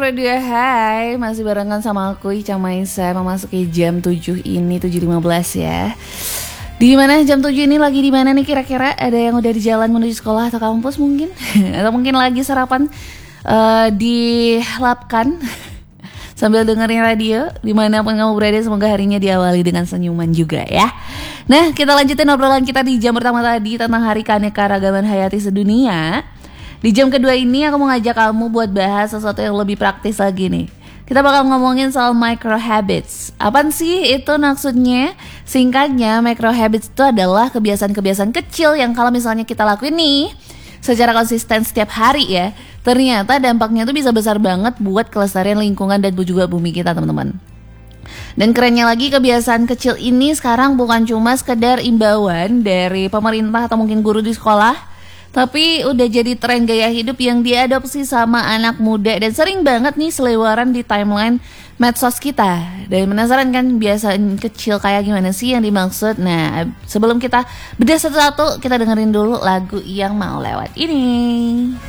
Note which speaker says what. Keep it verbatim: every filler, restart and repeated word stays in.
Speaker 1: Radio, hai. Masih barengan sama aku Ica Maisa. Memasuki jam tujuh ini, tujuh lima belas ya. Di mana jam tujuh ini lagi di mana nih kira-kira? Ada yang udah di jalan menuju sekolah atau kampus mungkin? Atau mungkin lagi sarapan uh, di Lapkan sambil dengerin radio. Dimanapun kamu berada, semoga harinya diawali dengan senyuman juga ya. Nah, kita lanjutin obrolan kita di jam pertama tadi tentang Hari Keanekaragaman Hayati Sedunia. Di jam kedua ini aku mau ngajak kamu buat bahas sesuatu yang lebih praktis lagi nih. Kita bakal ngomongin soal micro habits. Apaan sih itu maksudnya? Singkatnya, micro habits itu adalah kebiasaan-kebiasaan kecil yang kalau misalnya kita lakuin nih secara konsisten setiap hari ya, ternyata dampaknya tuh bisa besar banget buat kelestarian lingkungan dan juga bumi kita, teman-teman. Dan kerennya lagi, kebiasaan kecil ini sekarang bukan cuma sekedar imbauan dari pemerintah atau mungkin guru di sekolah, tapi udah jadi tren gaya hidup yang diadopsi sama anak muda dan sering banget nih seliweran di timeline medsos kita. Dan penasaran kan kebiasaan kecil kayak gimana sih yang dimaksud? Nah, sebelum kita bedah satu-satu, kita dengerin dulu lagu yang mau lewat ini.